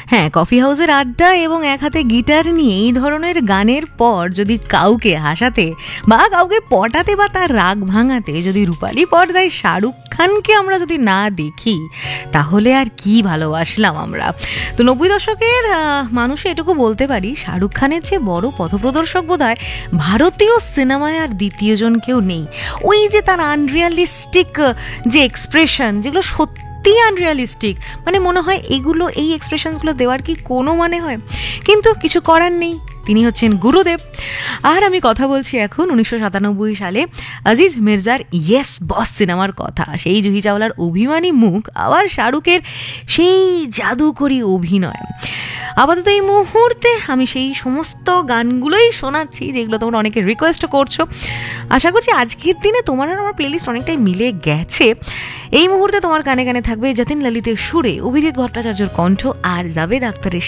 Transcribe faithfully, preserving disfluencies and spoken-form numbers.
হ্যাঁ, কফি হাউসের আড্ডা এবং এক হাতে গিটার নিয়ে এই ধরনের গানের পর যদি কাউকে হাসাতে বা কাউকে পটাতে বা তার রাগ ভাঙাতে যদি রূপালী পর্দায় শাহরুখ খানকে আমরা যদি না দেখি, তাহলে আর কি ভালোবাসলাম আমরা। তো নব্বই দশকের মানুষ এটুকু বলতে পারি, শাহরুখ খানের চেয়ে বড় পথপ্রদর্শক বোধহয় ভারতীয় সিনেমায় আর দ্বিতীয়জন কেউ নেই। ওই যে তার আনরিয়ালিস্টিক যে এক্সপ্রেশন, যেগুলো সত্যি আনরিয়ালিস্টিক, মানে মনে হয় এগুলো এই এক্সপ্রেশনসগুলো দেওয়ার কি কোনো মানে হয়, কিন্তু কিছু করার নেই, তিনি হচ্ছেন গুরুদেব। আর আমি কথা বলছি এখন উনিশশো সাতানব্বই সালে আজিজ মির্জার ইয়েস বস সিনেমার কথা। সেই জুহি চাওলার অভিমানী মুখ, আবার শাহরুখের সেই জাদুকরী অভিনয়। আপাতত এই মুহূর্তে আমি সেই সমস্ত গানগুলোই শোনাচ্ছি যেগুলো তোমরা অনেকে রিকোয়েস্ট করছো। আশা করছি আজকের দিনে তোমার আর আমার প্লেলিস্ট অনেকটাই মিলে গেছে। এই মুহূর্তে তোমার কানে কানে থাকবে যতীন ললিতের সুরে অভিজিৎ ভট্টাচার্যর কণ্ঠ আর জাভেদ আখতারের